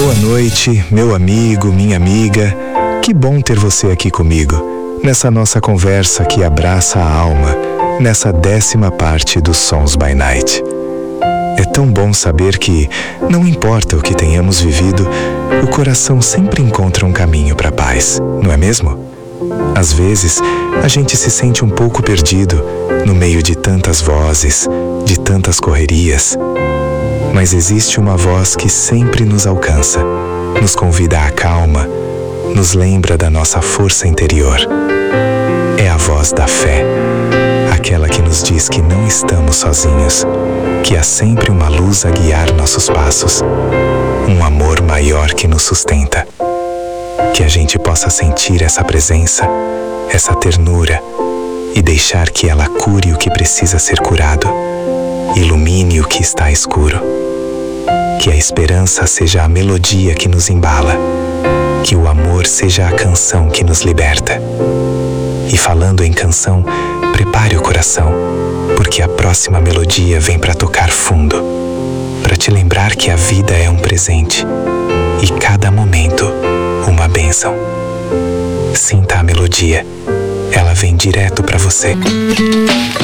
Boa noite, meu amigo, minha amiga. Que bom ter você aqui comigo, nessa nossa conversa que abraça a alma, nessa 10ª parte dos Sons by Night. É tão bom saber que, não importa o que tenhamos vivido, o coração sempre encontra um caminho para a paz, não é mesmo? Às vezes, a gente se sente um pouco perdido no meio de tantas vozes, de tantas correrias. Mas existe uma voz que sempre nos alcança, nos convida à calma, nos lembra da nossa força interior. É a voz da fé, aquela que nos diz que não estamos sozinhos, que há sempre uma luz a guiar nossos passos, um amor maior que nos sustenta. Que a gente possa sentir essa presença, essa ternura, e deixar que ela cure o que precisa ser curado, ilumine o que está escuro. Que a esperança seja a melodia que nos embala, que o amor seja a canção que nos liberta. E falando em canção, prepare o coração, porque a próxima melodia vem para tocar fundo, para te lembrar que a vida é um presente e cada momento uma bênção. Sinta a melodia, ela vem direto para você.